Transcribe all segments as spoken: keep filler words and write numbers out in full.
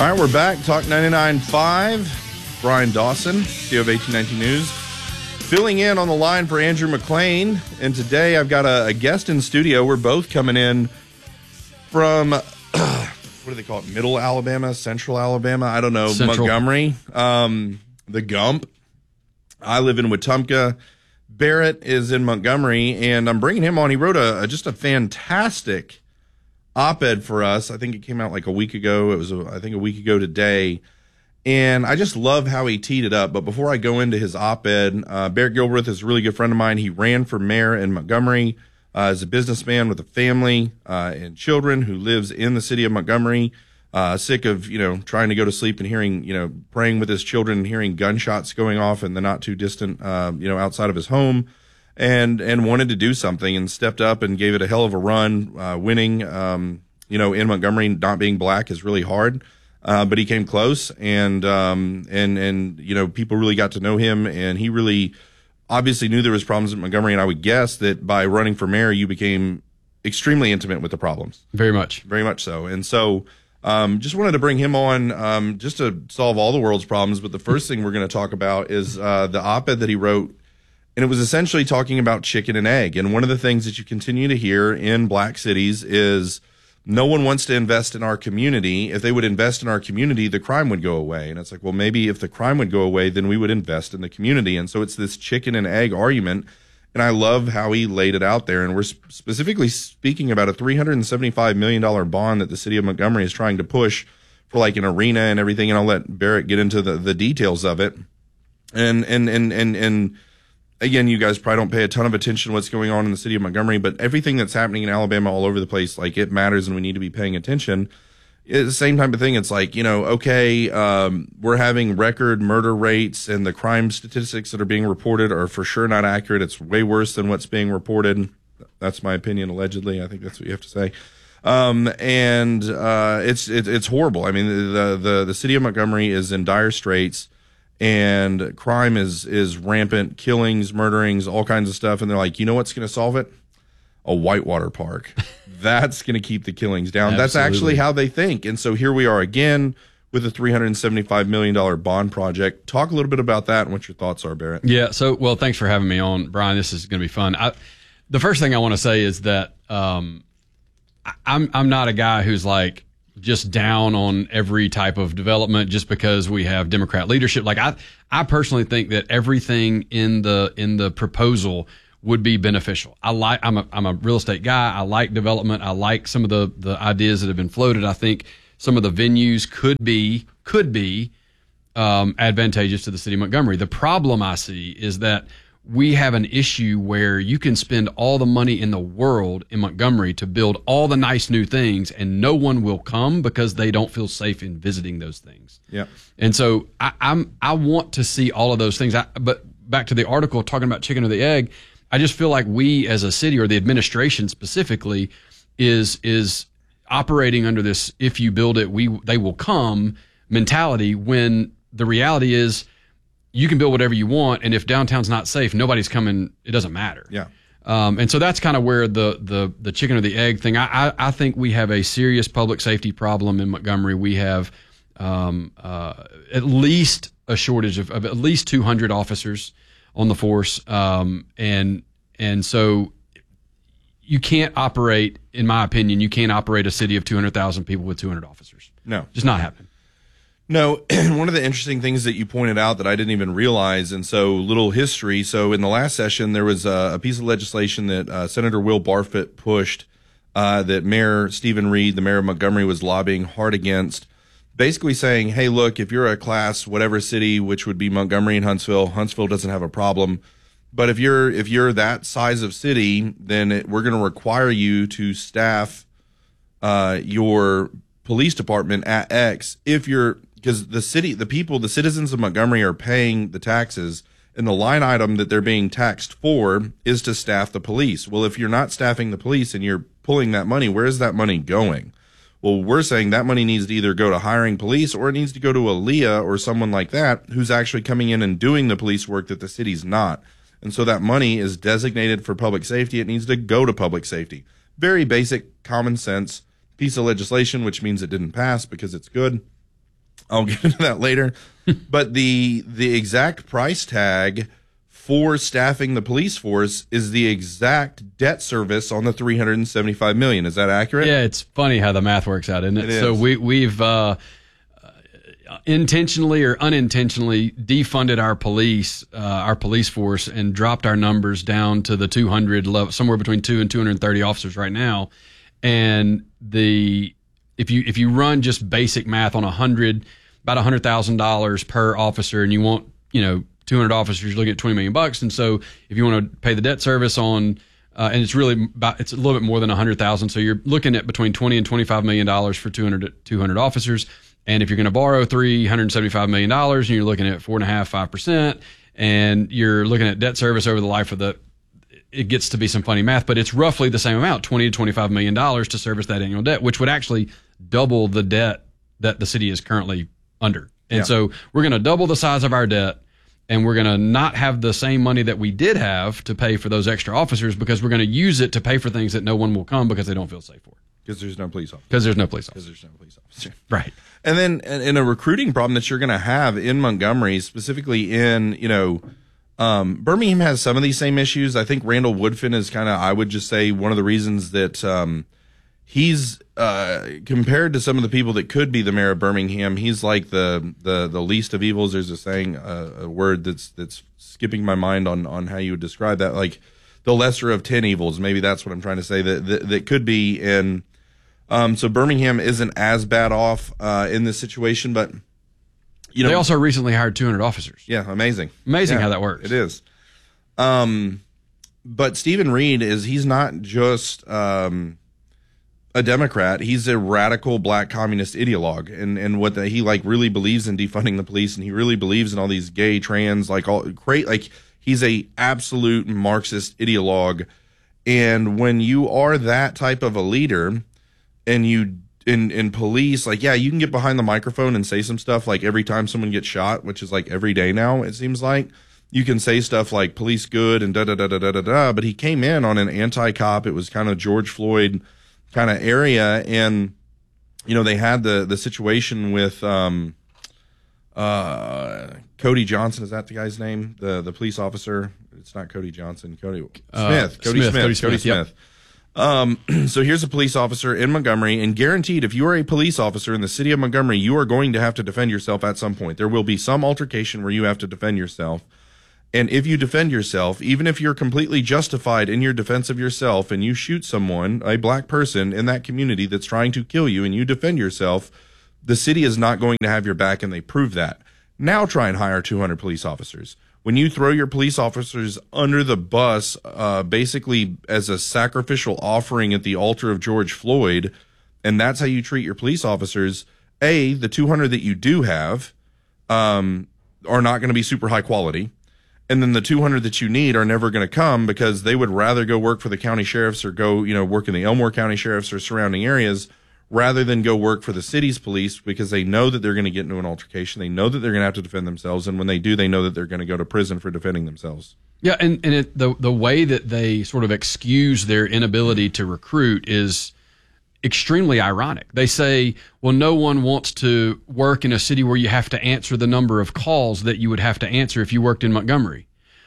All right, we're back. Talk ninety-nine point five. Brian Dawson, C E O of eighteen nineteen News, filling in on the line for Andrew McLean. And today I've got a, a guest in studio. We're both coming in from, uh, what do they call it, Middle Alabama, Central Alabama? I don't know, Central. Montgomery, um, the Gump. I live in Wetumpka. Barrett is in Montgomery, and I'm bringing him on. He wrote a, a just a fantastic op-ed for us. I think it came out like a week ago. It was, a, I think, a week ago today. And I just love how he teed it up. But before I go into his op-ed, uh, Barrett Gilbreth is a really good friend of mine. He ran for mayor in Montgomery uh, as a businessman with a family uh, and children who lives in the city of Montgomery. Uh, sick of, you know, trying to go to sleep and hearing, you know, praying with his children and hearing gunshots going off in the not too distant, uh, you know, outside of his home, and, and wanted to do something and stepped up and gave it a hell of a run. Uh, winning, um, you know, in Montgomery, not being black is really hard. Uh, but he came close, and, um, and, and, you know, people really got to know him, and he really obviously knew there was problems in Montgomery. And I would guess that by running for mayor, you became extremely intimate with the problems. Very much. Very much so. And so, Um, just wanted to bring him on um, just to solve all the world's problems. But the first thing we're going to talk about is uh, the op-ed that he wrote. And it was essentially talking about chicken and egg. And one of the things that you continue to hear in black cities is no one wants to invest in our community. If they would invest in our community, the crime would go away. And it's like, well, maybe if the crime would go away, then we would invest in the community. And so it's this chicken and egg argument. And I love how he laid it out there. And we're sp- specifically speaking about a three hundred seventy-five million dollars bond that the city of Montgomery is trying to push for like an arena and everything. And I'll let Barrett get into the, the details of it. And, and, and, and, and again, you guys probably don't pay a ton of attention to what's going on in the city of Montgomery, but everything that's happening in Alabama all over the place, like it matters and we need to be paying attention. It's the same type of thing. It's like, you know, okay, um, we're having record murder rates and the crime statistics that are being reported are for sure not accurate. It's way worse than what's being reported. That's my opinion, allegedly. I think that's what you have to say. Um, and, uh, it's, it, it's horrible. I mean, the, the, the city of Montgomery is in dire straits and crime is, is rampant, killings, murderings, all kinds of stuff. And they're like, you know what's going to solve it? A whitewater park. That's going to keep the killings down. Absolutely. That's actually how they think. And so here we are again with a three hundred seventy-five million dollars bond project. Talk a little bit about that and what your thoughts are, Barrett. Yeah. So, well, thanks for having me on, Brian. This is going to be fun. I, the first thing I want to say is that um, I, I'm I'm not a guy who's like just down on every type of development just because we have Democrat leadership. Like I, I personally think that everything in the in the proposal would be beneficial. I like, I'm a, I'm a real estate guy. I like development. I like some of the, the ideas that have been floated. I think some of the venues could be, could be, um, advantageous to the city of Montgomery. The problem I see is that we have an issue where you can spend all the money in the world in Montgomery to build all the nice new things and no one will come because they don't feel safe in visiting those things. Yeah. And so I, I'm, I want to see all of those things. I, but back to the article talking about chicken or the egg, I just feel like we as a city or the administration specifically is is operating under this if you build it, we they will come mentality when the reality is you can build whatever you want, and if downtown's not safe, nobody's coming, it doesn't matter. Yeah. Um, and so that's kind of where the, the the chicken or the egg thing, I, I, I think we have a serious public safety problem in Montgomery. We have um, uh, at least a shortage of, of at least two hundred officers on the force. Um, and, and so you can't operate, in my opinion, you can't operate a city of two hundred thousand people with two hundred officers. No. Just not happening. No. One of the interesting things that you pointed out that I didn't even realize, and so little history. So in the last session, there was a, a piece of legislation that uh, Senator Will Barfoot pushed, uh, that Mayor Stephen Reed, the mayor of Montgomery, was lobbying hard against, basically saying, hey, look, if you're a class whatever city, which would be Montgomery and Huntsville, Huntsville doesn't have a problem. But if you're if you're that size of city, then it, we're going to require you to staff uh, your police department at X. If you're because the city, the people, the citizens of Montgomery are paying the taxes, and the line item that they're being taxed for is to staff the police. Well, if you're not staffing the police and you're pulling that money, where is that money going? Well, we're saying that money needs to either go to hiring police or it needs to go to a L E A or someone like that who's actually coming in and doing the police work that the city's not. And so that money is designated for public safety. It needs to go to public safety. Very basic, common sense piece of legislation, which means it didn't pass because it's good. I'll get into that later. But the the exact price tag for staffing the police force is the exact debt service on the three hundred seventy-five million dollars. Is that accurate? Yeah, it's funny how the math works out, isn't it? It is. So we, we've uh, intentionally or unintentionally defunded our police, uh, our police force, and dropped our numbers down to the two hundred level, somewhere between two and two hundred thirty officers right now. And the if you if you run just basic math on a hundred, about a hundred thousand dollars per officer, and you want you know two hundred officers, you're looking at twenty million bucks. And so if you want to pay the debt service on, uh, and it's really about, it's a little bit more than a hundred thousand. So you're looking at between twenty and twenty-five million dollars for two hundred, two hundred officers. And if you're going to borrow three hundred seventy-five million dollars and you're looking at four and a half, five percent, and you're looking at debt service over the life of the, it gets to be some funny math, but it's roughly the same amount, twenty to twenty-five million dollars to service that annual debt, which would actually double the debt that the city is currently under. And Yeah. so we're going to double the size of our debt, and we're going to not have the same money that we did have to pay for those extra officers, because we're going to use it to pay for things that no one will come because they don't feel safe for it. Because there's no police officer. Because there's no police Because officer. there's no police officer. Right. And then in in a recruiting problem that you're going to have in Montgomery, specifically in, you know, um, Birmingham has some of these same issues. I think Randall Woodfin is kind of, I would just say, one of the reasons that um, he's, uh, compared to some of the people that could be the mayor of Birmingham, he's like the the, the least of evils. There's a saying, uh, a word that's that's skipping my mind on, on how you would describe that, like the lesser of ten evils. Maybe that's what I'm trying to say, that that, that could be in. Um, so Birmingham isn't as bad off uh, in this situation, but you know, They also recently hired two hundred officers. yeah, amazing, Amazing Yeah, how that works. It is. Um, but Stephen Reed is he's not just um, a Democrat; he's a radical black communist ideologue, and and what the, he like really believes in defunding the police, and he really believes in all these gay, trans, like all great, like he's a absolute Marxist ideologue. And when you are that type of a leader, and you in in police, like, yeah, you can get behind the microphone and say some stuff like every time someone gets shot, which is like every day now, it seems like. You can say stuff like police good and da da da da da da da. But he came in on an anti-cop. It was kind of George Floyd kind of area, and you know they had the the situation with um uh Cody Johnson. Is that the guy's name? The the police officer. It's not Cody Johnson. Cody Smith. Uh, Cody Smith, Smith. Cody Cody Smith, yep. Smith. Um, so here's a police officer in Montgomery, and guaranteed, if you are a police officer in the city of Montgomery, you are going to have to defend yourself at some point. There will be some altercation where you have to defend yourself. And if you defend yourself, even if you're completely justified in your defense of yourself, and you shoot someone, a black person in that community that's trying to kill you, and you defend yourself, the city is not going to have your back, and they prove that. Now try and hire two hundred police officers. When you throw your police officers under the bus, uh, basically as a sacrificial offering at the altar of George Floyd, and that's how you treat your police officers, A, the two hundred that you do have um, are not going to be super high quality. And then the two hundred that you need are never going to come, because they would rather go work for the county sheriffs or go, you know, work in the Elmore County sheriffs or surrounding areas, rather than go work for the city's police, because they know that they're going to get into an altercation. They know that they're going to have to defend themselves. And when they do, they know that they're going to go to prison for defending themselves. Yeah, and, and it, the the way that they sort of excuse their inability to recruit is extremely ironic. They say, well, no one wants to work in a city where you have to answer the number of calls that you would have to answer if you worked in Montgomery.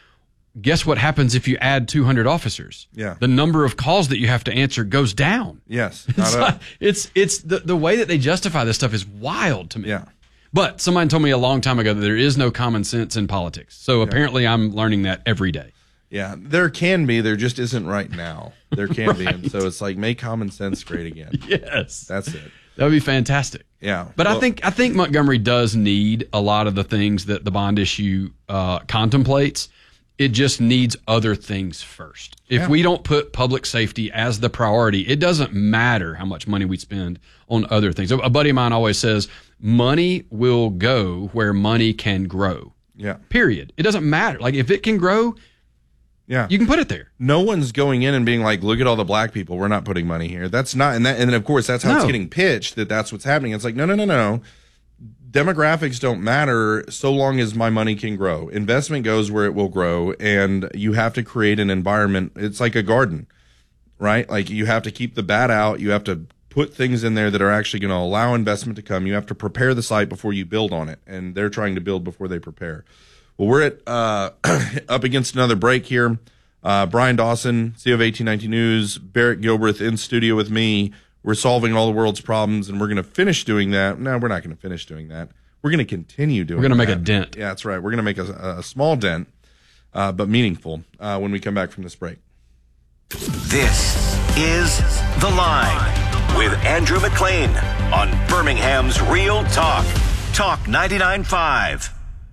Guess what happens if you add two hundred officers? Yeah. The number of calls that you have to answer goes down. Yes. It's, Not a- not, it's, it's the, the way that they justify this stuff is wild to me. yeah. But somebody told me a long time ago that there is no common sense in politics. So apparently I'm learning that every day. Yeah. There can be. There just isn't right now. There can be. And Right. so it's like, make common sense great again. Yes. That's it. That would be fantastic. Yeah. But I Well, think I think Montgomery does need a lot of the things that the bond issue uh, contemplates. It just needs other things first. If Yeah. we don't put public safety as the priority, it doesn't matter how much money we spend on other things. A buddy of mine always says, money will go where money can grow. Yeah. Period. It doesn't matter. Like, if it can grow, Yeah. you can put it there. No one's going in and being like, look at all the black people. We're not putting money here. That's not, and that, and then of course that's how it's No. getting pitched, that that's what's happening. It's like, no, no, no, no. Demographics don't matter so long as my money can grow. Investment goes where it will grow, and you have to create an environment. It's like a garden, right? Like, you have to keep the bat out. You have to put things in there that are actually going to allow investment to come. You have to prepare the site before you build on it, and they're trying to build before they prepare. Well, we're at uh, up against another break here. Uh, Brian Dawson, C E O of eighteen nineteen News, Barrett Gilbreth in studio with me. We're solving all the world's problems, and we're going to finish doing that. No, we're not going to finish doing that. We're going to continue doing. We're going to make that. a dent. Yeah, that's right. We're going to make a, a small dent, uh, but meaningful uh, when we come back from this break. This is The Line with Andrew McLean on Birmingham's Real Talk, Talk ninety-nine point five.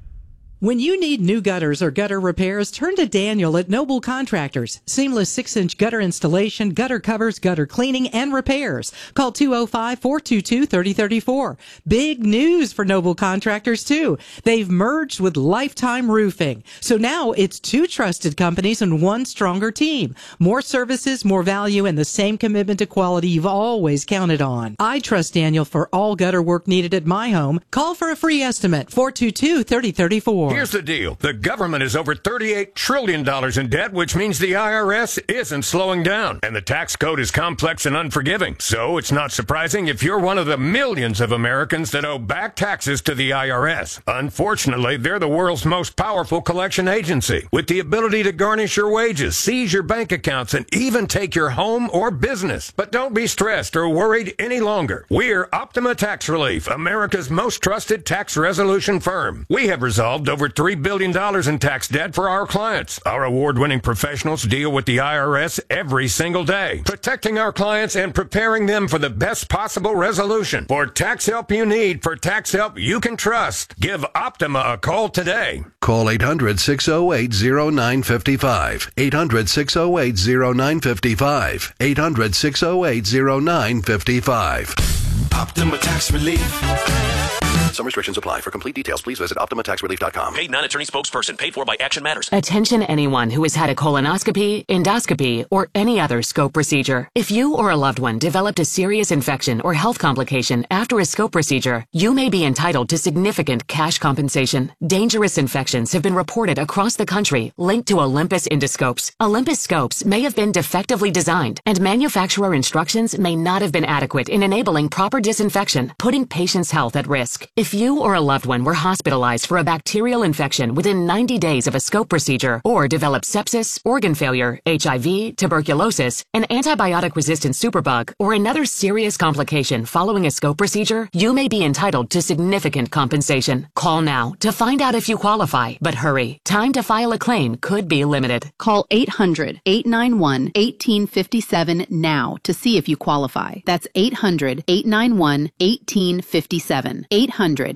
When you need new gutters or gutter repairs, turn to Daniel at Noble Contractors. Seamless six-inch gutter installation, gutter covers, gutter cleaning, and repairs. Call two oh five, four two two, three oh three four. Big news for Noble Contractors, too. They've merged with Lifetime Roofing. So now it's two trusted companies and one stronger team. More services, more value, and the same commitment to quality you've always counted on. I trust Daniel for all gutter work needed at my home. Call for a free estimate, four two two, three oh three four. Here's the deal. The government is over thirty-eight trillion dollars in debt, which means the I R S isn't slowing down. And the tax code is complex and unforgiving. So it's not surprising if you're one of the millions of Americans that owe back taxes to the I R S. Unfortunately, they're the world's most powerful collection agency, with the ability to garnish your wages, seize your bank accounts, and even take your home or business. But don't be stressed or worried any longer. We're Optima Tax Relief, America's most trusted tax resolution firm. We have resolved over three billion dollars in tax debt for our clients. Our award-winning professionals deal with the I R S every single day, protecting our clients and preparing them for the best possible resolution. For tax help you need, for tax help you can trust, give Optima a call today. Call eight hundred, six oh eight, oh nine five five. eight hundred, six oh eight, oh nine five five. eight hundred, six oh eight, oh nine five five. Optima Tax Relief. Some restrictions apply. For complete details, please visit optima tax relief dot com. Paid non-attorney spokesperson. Paid for by Action Matters. Attention anyone who has had a colonoscopy, endoscopy, or any other scope procedure. If you or a loved one developed a serious infection or health complication after a scope procedure, you may be entitled to significant cash compensation. Dangerous infections have been reported across the country linked to Olympus endoscopes. Olympus scopes may have been defectively designed, and manufacturer instructions may not have been adequate in enabling proper disinfection, putting patients' health at risk. If you or a loved one were hospitalized for a bacterial infection within ninety days of a scope procedure, or developed sepsis, organ failure, H I V, tuberculosis, an antibiotic-resistant superbug, or another serious complication following a scope procedure, you may be entitled to significant compensation. Call now to find out if you qualify, but hurry. Time to file a claim could be limited. Call eight hundred, eight nine one, one eight five seven now to see if you qualify. That's eight hundred, eight nine one, one eight five seven. eight hundred,